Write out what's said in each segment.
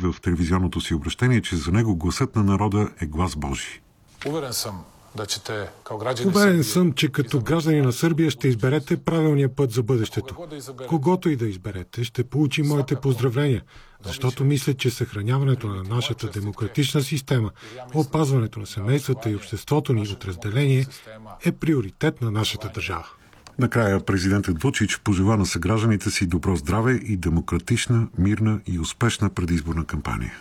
в телевизионното си обращение, че за него гласът на народа е глас Божий. Уверен съм, че като граждани на Сърбия ще изберете правилния път за бъдещето. Когото и да изберете, ще получи моите поздравления, защото мисля, че съхраняването на нашата демократична система, опазването на семействата и обществото ни от разделение е приоритет на нашата държава. Накрая президентът Вучич пожела на съгражданите си добро здраве и демократична, мирна и успешна предизборна кампания.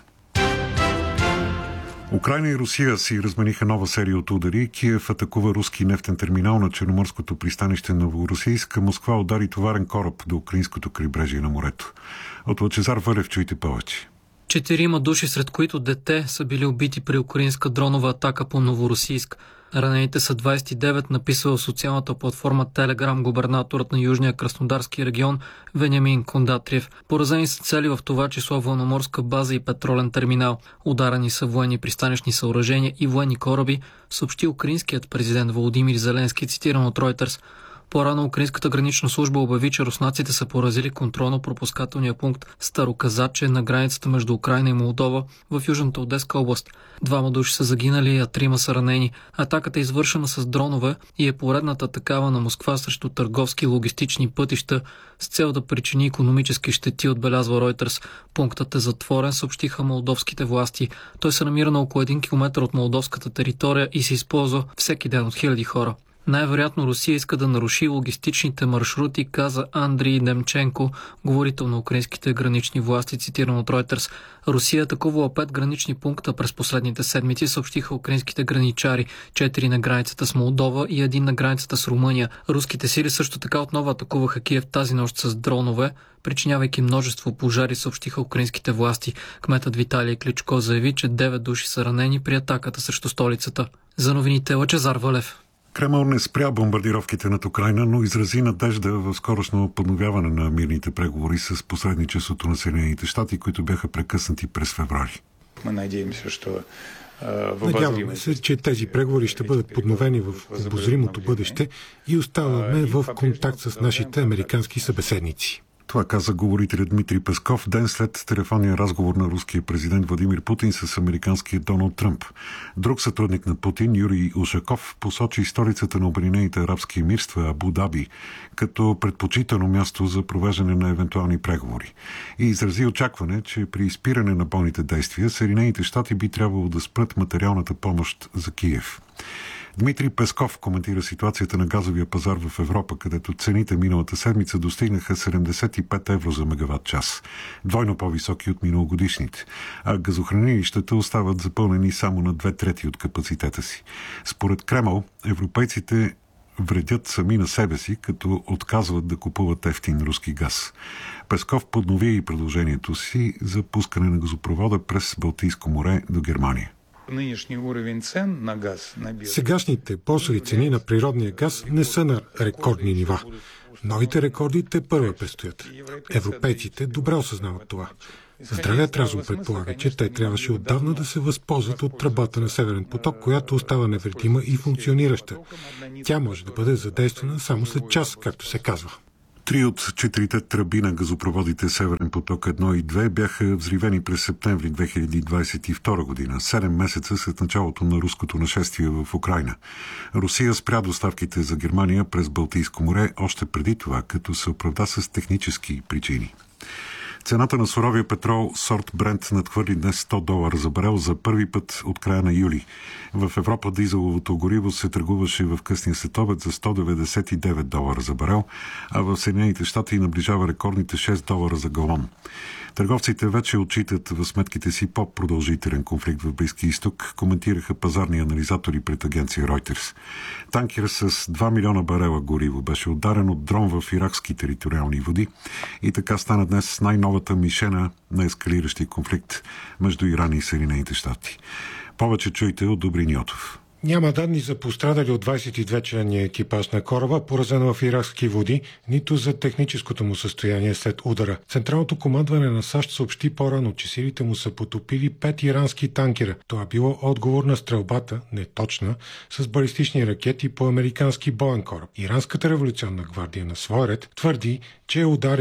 Украйна и Русия си размениха нова серия от удари. Киев атакува руски нефтен терминал на черноморското пристанище Новоросийск. Москва удари товарен кораб до украинското крайбрежие на морето. От Лъчезар Вълев чуйте повече. 4 души, сред които дете, са били убити при украинска дронова атака по Новоросийск. Ранените са 29, написал в социалната платформа Telegram губернаторът на Южния Краснодарски регион Вениамин Кондатриев. Поразени са цели, в това число военноморска база и петролен терминал. Ударени са военни пристанищни съоръжения и военни кораби, съобщи украинският президент Володимир Зеленски, цитиран от Reuters. По-рано украинската гранична служба обяви, че руснаците са поразили контролно-пропускателния пункт Староказаче на границата между Украйна и Молдова в южната Одеска област. 2 души са загинали, а 3 са ранени. Атаката е извършена с дронове и е поредната такава на Москва срещу търговски и логистични пътища с цел да причини икономически щети, отбелязва Reuters. Пунктът е затворен, съобщиха молдовските власти. Той се намира на около 1 км от молдовската територия и се използва всеки ден от хиляди хора. Най-вероятно Русия иска да наруши логистичните маршрути, каза Андрий Демченко, говорител на украинските гранични власти, цитиран от Reuters. Русия атакувала 5 гранични пункта през последните седмици, съобщиха украинските граничари, 4 на границата с Молдова и 1 на границата с Румъния. Руските сили също така отново атакуваха Киев тази нощ с дронове, причинявайки множество пожари, съобщиха украинските власти. Кметът Виталий Кличко заяви, че 9 души са ранени при атаката срещу столицата. За новините Лъчезар Вълев. Кремъл не спря бомбардировките над Украйна, но изрази надежда в скорошно подновяване на мирните преговори с посредничеството на Съединените щати, които бяха прекъснати през февруари. Надяваме се, че тези преговори ще бъдат подновени в обозримото бъдеще и оставаме в контакт с нашите американски събеседници. Това каза говорителят Дмитрий Песков ден след телефонния разговор на руския президент Владимир Путин с американския Доналд Тръмп. Друг сътрудник на Путин, Юрий Ушаков, посочи столицата на Обединените арабски емирства Абу Даби като предпочитано място за провеждане на евентуални преговори и изрази очакване, че при изпиране на бойните действия Съединените щати би трябвало да спрат материалната помощ за Киев. Дмитрий Песков коментира ситуацията на газовия пазар в Европа, където цените миналата седмица достигнаха 75 евро за мегаватт час, двойно по-високи от миналогодишните, а газохранилищата остават запълнени само на 2/3 от капацитета си. Според Кремъл, европейците вредят сами на себе си, като отказват да купуват евтин руски газ. Песков поднови и предложението си за пускане на газопровода през Балтийско море до Германия. Сегашните борсови цени на природния газ не са на рекордни нива. Новите рекорди тепърва предстоят. Европейците добре осъзнават това. Здравият разум предполага, че те трябваше отдавна да се възползват от тръбата на Северен поток, която остава невредима и функционираща. Тя може да бъде задействана само след час, както се казва. 3 от 4 тръби на газопроводите Северен поток 1 и 2 бяха взривени през септември 2022 година, 7 месеца след началото на руското нашествие в Украйна. Русия спря доставките за Германия през Балтийско море още преди това, като се оправда с технически причини. Цената на суровия петрол сорт Брент надхвърли днес $100 за барел за първи път от края на юли. В Европа дизеловото гориво се търгуваше в късния следобед за $199 за барел, а в Съединените щати наближава рекордните $6 за галон. Търговците вече отчитат в сметките си по-продължителен конфликт в Близкия изток, коментираха пазарни анализатори пред агенция Reuters. Танкер с 2 милиона барела гориво беше ударен от дрон в иракски териториални води и така стана днес най-новата мишена на ескалиращия конфликт между Иран и Съединените щати. Повече чуйте от Добрин Йотов. Няма данни за пострадали от 22-членния екипаж на кораба, поразен в иракски води, нито за техническото му състояние след удара. Централното командване на САЩ съобщи по-рано, че силите му са потопили 5 ирански танкера. Това било отговор на стрелбата, неточна, с балистични ракети по американски боен кораб. Иранската революционна гвардия на свой ред твърди, че е ударила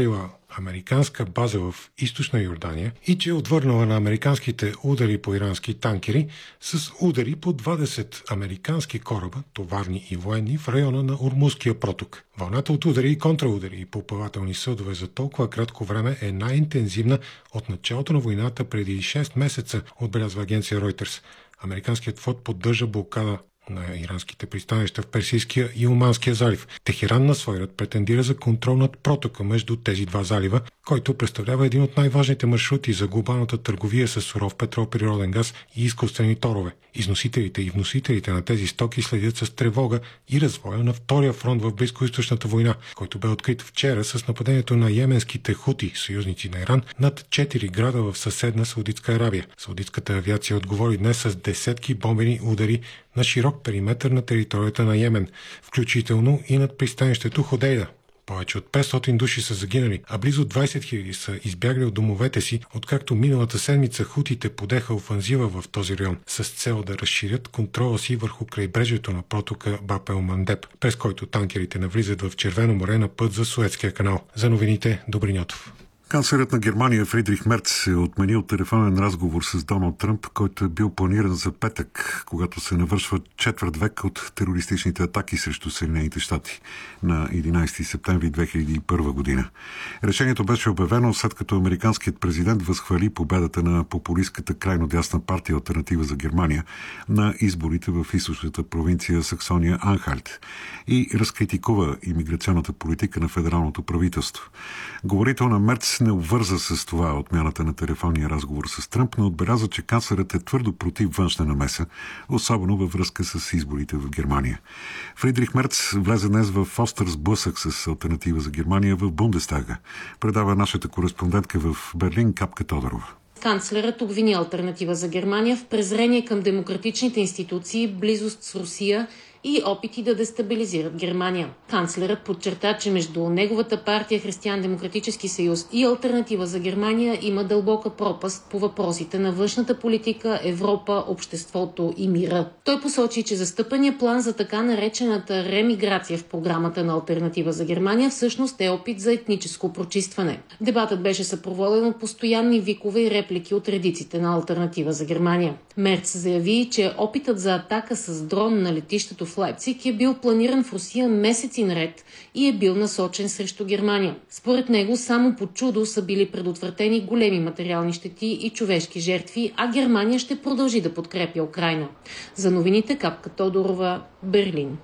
американска база в източна Йордания и че е отвърнала на американските удари по ирански танкери с удари по 20 американски кораба, товарни и военни, в района на Ормузския проток. Вълната от удари и контраудари и попълвателни съдове за толкова кратко време е най-интензивна от началото на войната преди 6 месеца, отбелязва агенция Reuters. Американският флот поддържа блокада на иранските пристанища в Персийския и Оманския залив. Техеран на свой ред претендира за контрол над протока между тези два залива, който представлява един от най-важните маршрути за глобалната търговия с суров петрол, природен газ и изкуствени торове. Износителите и вносителите на тези стоки следят с тревога и развоя на втория фронт в Близкоизточната война, който бе открит вчера с нападението на йеменските хути, съюзници на Иран, над 4 града в съседна Саудитска Арабия. Саудитската авиация отговори днес с десетки бомбени удари на широк периметър на територията на Йемен, включително и над пристанището Ходейда. Повече от 500 души са загинали, а близо 20 000 са избягали от домовете си, откакто миналата седмица хутите подеха офанзива в този район с цел да разширят контрола си върху крайбрежието на протока Баб ел Мандеб, през който танкерите навлизат в Червено море на път за Суетския канал. За новините, Добринятов. Канцлерът на Германия Фридрих Мерц е отменил телефонен разговор с Доналд Тръмп, който е бил планиран за петък, когато се навършва четвърт век от терористичните атаки срещу Съединените щати на 11 септември 2001 година. Решението беше обявено след като американският президент възхвали победата на популистката крайно дясна партия Алтернатива за Германия на изборите в източната провинция Саксония-Анхальт и разкритикува имиграционната политика на федералното правителство. Говорител на Мерц не обвърза с това отмяната на телефонния разговор с Тръмп, но отбеляза, че канцлерът е твърдо против външна намеса, особено във връзка с изборите в Германия. Фридрих Мерц влезе днес в остър сблъсък с Алтернатива за Германия в Бундестага. Предава нашата кореспондентка в Берлин Капка Тодорова. Канцлерът обвини Алтернатива за Германия в презрение към демократичните институции, близост с Русия и опити да дестабилизират Германия. Канцлерът подчерта, че между неговата партия Християн-демократически съюз и Алтернатива за Германия има дълбока пропаст по въпросите на външната политика, Европа, обществото и мира. Той посочи, че застъпания план за така наречената ремиграция в програмата на Алтернатива за Германия всъщност е опит за етническо прочистване. Дебатът беше съпроводен от постоянни викове и реплики от редиците на Алтернатива за Германия. Мерц заяви, че опитът за атака с дрон на летището в Лайпциг е бил планиран в Русия месеци наред и е бил насочен срещу Германия. Според него само по чудо са били предотвратени големи материални щети и човешки жертви, а Германия ще продължи да подкрепя Украйна. За новините Капка Тодорова, Берлин.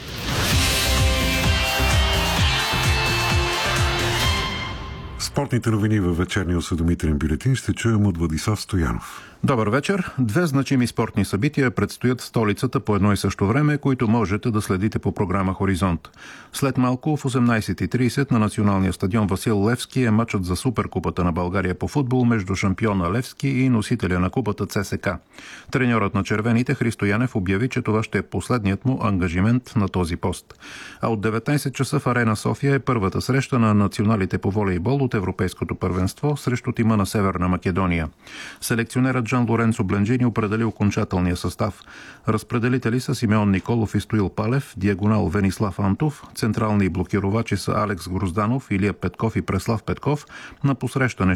Спортните новини във вечерния осведомителен бюлетин ще чуем от Владислав Стоянов. Добър вечер. Две значими спортни събития предстоят в столицата по едно и също време, които можете да следите по програма Хоризонт. След малко в 18:30 на националния стадион Васил Левски е мачът за Суперкупата на България по футбол между шампиона Левски и носителя на купата ЦСК. Треньорът на червените Христо Янев обяви, че това ще е последният му ангажимент на този пост. А от 19 часа в Арена София е първата среща на националите по волейбол от Европейското първенство срещу тима на Северна Македония. Селекционерът Жан Лоренцо Бленджини определи окончателния състав. Разпределители са Симеон Николов и Стоил Палев, диагонал Венислав Антов, централни блокировачи са Алекс Грозданов, Илия Петков и Преслав Петков, на посрещане